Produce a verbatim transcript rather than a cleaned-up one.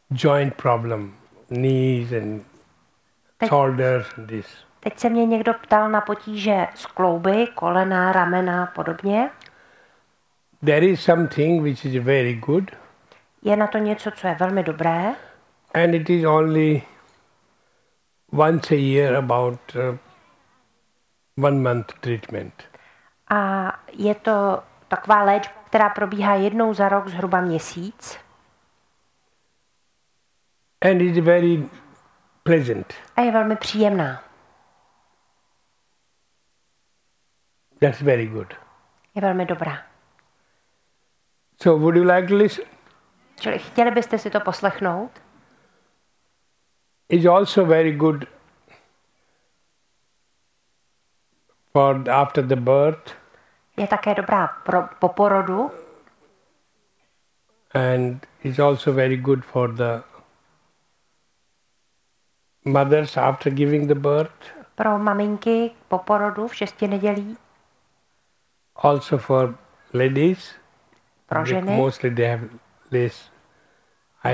joint problem, knees and Teď, shoulders and this. teď se mě někdo ptal na potíže z klouby, kolena, ramena a podobně. There is something which is very good. Je na to něco, co je velmi dobré. And it is only once a year, about uh, one month treatment. A je to taková léčba, která probíhá jednou za rok, zhruba měsíc. And it is very pleasant. A je velmi příjemná. That's very good. Je velmi dobrá. So would you like to listen? Čili chtěli byste si to poslechnout? It's also very good for after the birth. Je také dobrá pro, po porodu. And it's also very good for the mothers after giving the birth. Pro maminky po porodu v šesti nedělí. Also for ladies. Pro ženy. Mostly they have less